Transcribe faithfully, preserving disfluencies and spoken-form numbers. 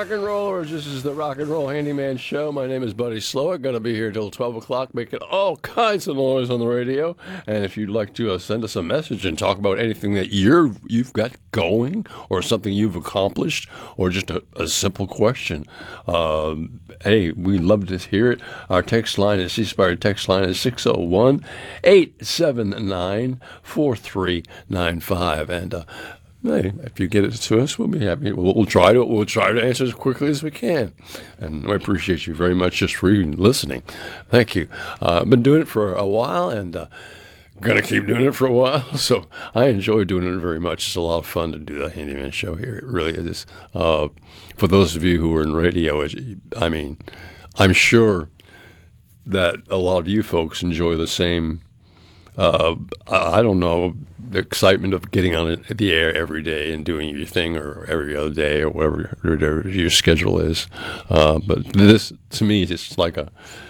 rock and rollers. This is the Rock and Roll Handyman Show. My name is Buddy Slowick. Going to be here till twelve o'clock, making all kinds of noise on the radio. And if you'd like to uh, send us a message and talk about anything that you're you've got going, or something you've accomplished, or just a, a simple question, um, hey, we love to hear it. Our text line is C Spire text line is six oh one, eight seven nine, four three nine five, and uh, hey, if you get it to us, we'll be happy. We'll, we'll try to we'll try to answer as quickly as we can, and I appreciate you very much just for even listening. Thank you. Uh, I've been doing it for a while, and uh, gonna keep doing it for a while. So I enjoy doing it very much. It's a lot of fun to do the Handyman Show here. It really is. Uh, for those of you who are in radio, I mean, I'm sure that a lot of you folks enjoy the same. Uh, I don't know, the excitement of getting on the air every day and doing your thing, or every other day, or whatever, whatever your schedule is. Uh, but this, to me, it's like a